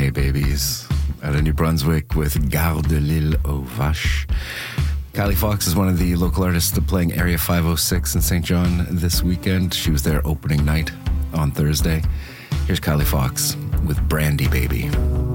Hey Babies out of New Brunswick with Gare de l'Île aux Vaches. Kylie Fox is one of the local artists playing Area 506 in St. John this weekend. She was there opening night on Thursday. Here's Kylie Fox with Brandy Baby.